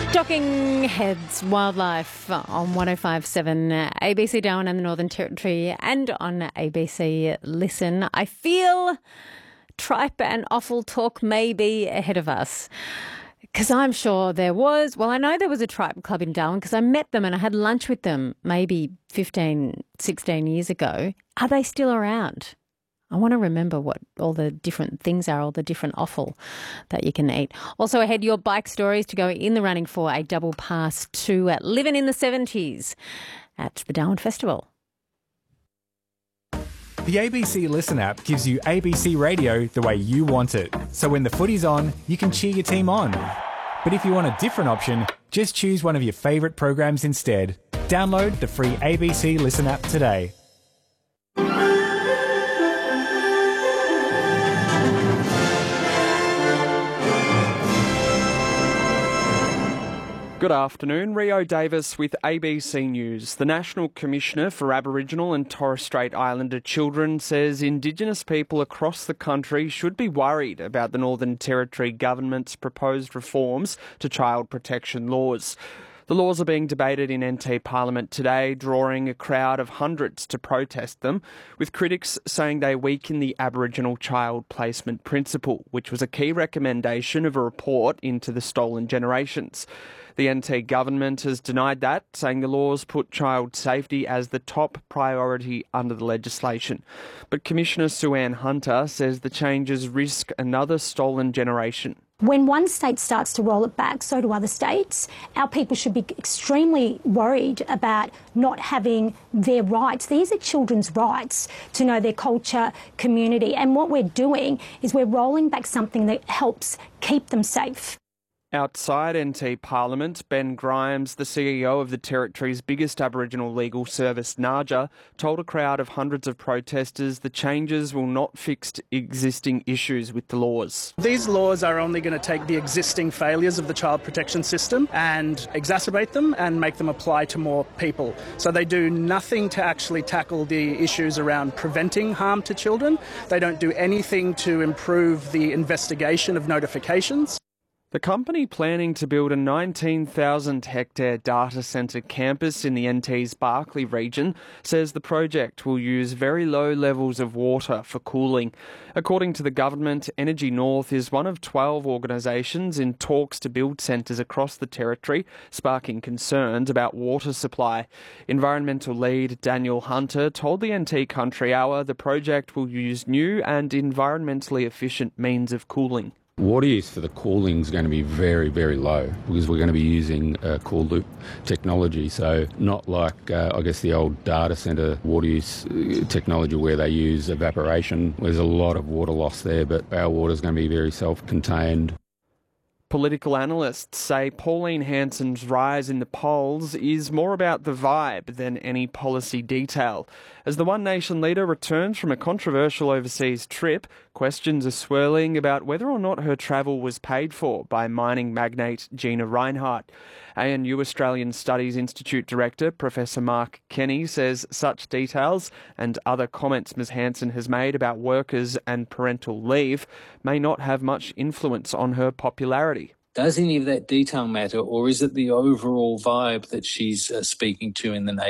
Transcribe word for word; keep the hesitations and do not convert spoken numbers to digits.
Talking Heads Wildlife on one oh five point seven A B C Darwin and the Northern Territory and on A B C Listen. I feel tripe and offal talk may be ahead of us because I'm sure there was, well, I know there was a tripe club in Darwin because I met them and I had lunch with them maybe fifteen, sixteen years ago. Are they still around? I want to remember what all the different things are, all the different offal that you can eat. Also ahead, your bike stories to go in the running for a double pass to Living in the seventies at the Darwin Festival. The A B C Listen app gives you A B C radio the way you want it. So when the footy's on, you can cheer your team on. But if you want a different option, just choose one of your favourite programs instead. Download the free A B C Listen app today. Good afternoon, Rio Davis with A B C News. The National Commissioner for Aboriginal and Torres Strait Islander Children says Indigenous people across the country should be worried about the Northern Territory government's proposed reforms to child protection laws. The laws are being debated in N T Parliament today, drawing a crowd of hundreds to protest them, with critics saying they weaken the Aboriginal child placement principle, which was a key recommendation of a report into the stolen generations. The N T government has denied that, saying the laws put child safety as the top priority under the legislation. But Commissioner Sue-Ann Hunter says the changes risk another stolen generation. When one state starts to roll it back, so do other states. Our people should be extremely worried about not having their rights. These are children's rights to know their culture, community. And what we're doing is we're rolling back something that helps keep them safe. Outside N T Parliament, Ben Grimes, the C E O of the Territory's biggest Aboriginal legal service, NAJA, told a crowd of hundreds of protesters the changes will not fix existing issues with the laws. These laws are only going to take the existing failures of the child protection system and exacerbate them and make them apply to more people. So they do nothing to actually tackle the issues around preventing harm to children. They don't do anything to improve the investigation of notifications. The company planning to build a nineteen thousand hectare data centre campus in the N T's Barkly region says the project will use very low levels of water for cooling. According to the government, Energy North is one of twelve organisations in talks to build centres across the territory, sparking concerns about water supply. Environmental lead Daniel Hunter told the N T Country Hour the project will use new and environmentally efficient means of cooling. Water use for the cooling is going to be very, very low because we're going to be using uh, cool loop technology. So not like, uh, I guess, the old data centre water use technology where they use evaporation. There's a lot of water loss there, but our water is going to be very self-contained. Political analysts say Pauline Hanson's rise in the polls is more about the vibe than any policy detail. As the One Nation leader returns from a controversial overseas trip, questions are swirling about whether or not her travel was paid for by mining magnate Gina Rinehart. A N U Australian Studies Institute Director Professor Mark Kenny says such details and other comments Ms Hanson has made about workers and parental leave may not have much influence on her popularity. Does any of that detail matter, or is it the overall vibe that she's uh, speaking to in the nation?